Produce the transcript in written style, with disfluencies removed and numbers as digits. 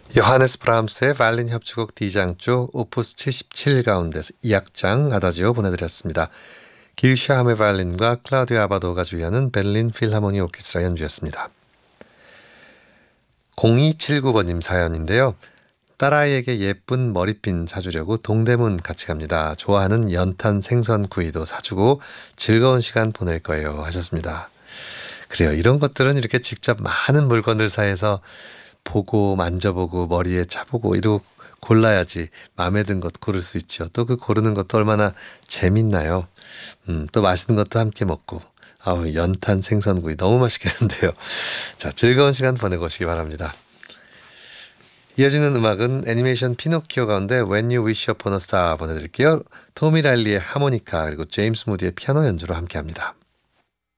요하네스 브람스의 바이올린 협주곡 D장조 오프스 77 가운데서 2악장 아다지오 보내드렸습니다. 길샤함의 바이올린과 클라우디오 아바도가 주연한 베를린 필하모니 오케스트라 연주였습니다. 0279번님 사연인데요. 딸아이에게 예쁜 머리핀 사주려고 동대문 같이 갑니다. 좋아하는 연탄 생선 구이도 사주고 즐거운 시간 보낼 거예요 하셨습니다. 그래요. 이런 것들은 이렇게 직접 많은 물건을 사해서 보고 만져보고 머리에 차보고 이러고 골라야지 마음에 든 것 고를 수 있죠. 또 그 고르는 것도 얼마나 재밌나요. 또 맛있는 것도 함께 먹고. 아우, 연탄 생선구이 너무 맛있겠는데요. 자, 즐거운 시간 보내고 오시기 바랍니다. 이어지는 음악은 애니메이션 피노키오 가운데 When You Wish Upon a Star 보내드릴게요. 토미 라일리의 하모니카 그리고 제임스 무디의 피아노 연주로 함께합니다.